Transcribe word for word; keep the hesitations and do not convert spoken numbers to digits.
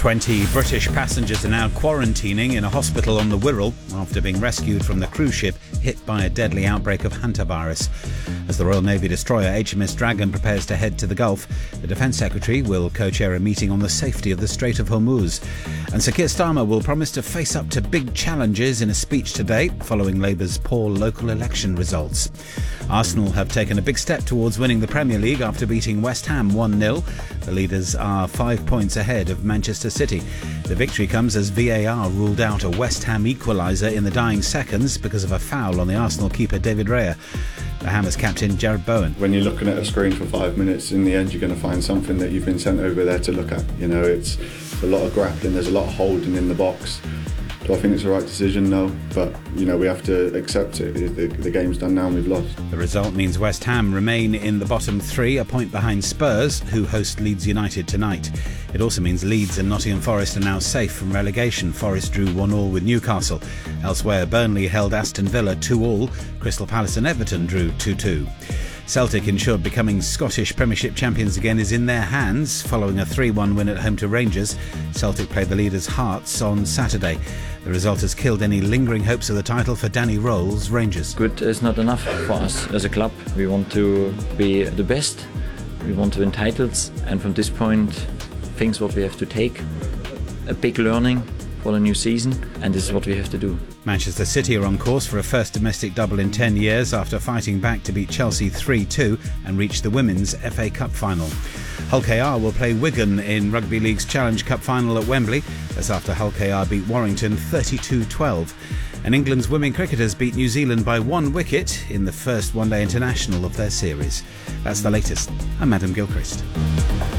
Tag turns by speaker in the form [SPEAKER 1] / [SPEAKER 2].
[SPEAKER 1] twenty British passengers are now quarantining in a hospital on the Wirral after being rescued from the cruise ship hit by a deadly outbreak of hantavirus. As the Royal Navy destroyer H M S Dragon prepares to head to the Gulf, the Defence Secretary will co-chair a meeting on the safety of the Strait of Hormuz. And Sir Keir Starmer will promise to face up to big challenges in a speech today following Labour's poor local election results. Arsenal have taken a big step towards winning the Premier League after beating West Ham one nil. The leaders are five points ahead of Manchester City. The victory comes as V A R ruled out a West Ham equaliser in the dying seconds because of a foul on the Arsenal keeper David Raya. The Hammers captain Jared Bowen.
[SPEAKER 2] When you're looking at a screen for five minutes, in the end you're going to find something that you've been sent over there to look at. You know, it's a lot of grappling, there's a lot of holding in the box. Do I think it's the right decision? No, but you know we have to accept it. The, the game's done now and we've lost.
[SPEAKER 1] The result means West Ham remain in the bottom three, a point behind Spurs, who host Leeds United tonight. It also means Leeds and Nottingham Forest are now safe from relegation. Forest drew one all with Newcastle. Elsewhere, Burnley held Aston Villa two all. Crystal Palace and Everton drew two two. Celtic ensured becoming Scottish Premiership champions again is in their hands following a three one win at home to Rangers. Celtic played the leaders Hearts on Saturday. The result has killed any lingering hopes of the title for Danny Rolls' Rangers.
[SPEAKER 3] Good is not enough for us as a club. We want to be the best, we want to win titles, and from this point things what we have to take, a big learning for the new season, and this is what we have to do.
[SPEAKER 1] Manchester City are on course for a first domestic double in ten years after fighting back to beat Chelsea three two and reach the Women's F A Cup final. Hull K R will play Wigan in Rugby League's Challenge Cup final at Wembley. That's after Hull K R beat Warrington thirty-two twelve. And England's women cricketers beat New Zealand by one wicket in the first one-day international of their series. That's the latest. I'm Adam Gilchrist.